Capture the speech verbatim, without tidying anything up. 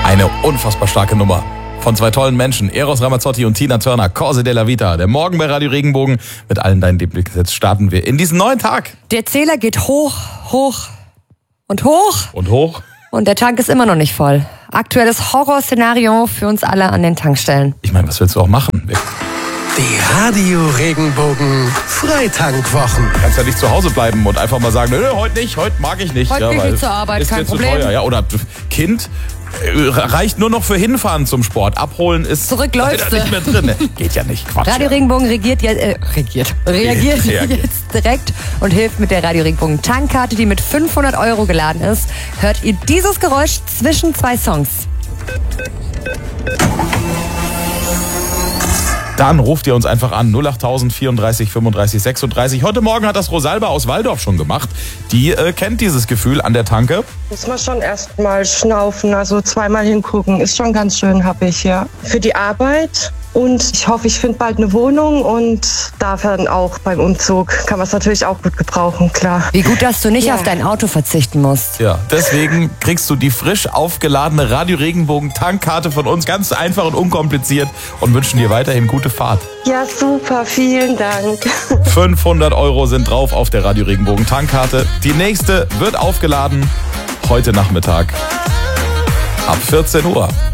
Eine unfassbar starke Nummer von zwei tollen Menschen, Eros Ramazzotti und Tina Turner, Cose della Vita. Der Morgen bei Radio Regenbogen. Mit allen deinen Lieblingssets starten wir in diesen neuen Tag. Der Zähler geht hoch, hoch und hoch. Und hoch. Und der Tank ist immer noch nicht voll. Aktuelles Horrorszenario für uns alle an den Tankstellen. Ich meine, was willst du auch machen? Wir Die Radio Regenbogen Freitankwwochen. kannst ja nicht zu Hause bleiben und einfach mal sagen, nö, heute nicht, heute mag ich nicht. Heute ja, gehe ich weil nicht zur Arbeit, ist kein mir zu Problem. teuer. Ja, oder Kind äh, reicht nur noch für Hinfahren zum Sport. Abholen ist Zurück läufst leider nicht mehr drin. Geht ja nicht, Quatsch. Radio Regenbogen regiert jetzt, äh, regiert, reagiert Reagiert. jetzt direkt und hilft mit der Radio Regenbogen Tankkarte, die mit fünfhundert Euro geladen ist. Hört ihr dieses Geräusch zwischen zwei Songs? Dann ruft ihr uns einfach an, null acht tausend vierunddreißig fünfunddreißig sechsunddreißig. Heute Morgen hat das Rosalba aus Waldorf schon gemacht. Die äh, kennt dieses Gefühl an der Tanke. Muss man schon erstmal schnaufen, also zweimal hingucken. Ist schon ganz schön happig, ja. Für die Arbeit und ich hoffe, ich finde bald eine Wohnung und darf dann auch beim Umzug. Kann man es natürlich auch gut gebrauchen, klar. Wie gut, dass du nicht Ja. auf dein Auto verzichten musst. Ja, deswegen kriegst du die frisch aufgeladene Radio Regenbogen Tankkarte von uns. Ganz einfach und unkompliziert und wünschen dir weiterhin gute Fahrt. Ja, super, vielen Dank. fünfhundert Euro sind drauf auf der Radio Regenbogen Tankkarte. Die nächste wird aufgeladen heute Nachmittag ab vierzehn Uhr.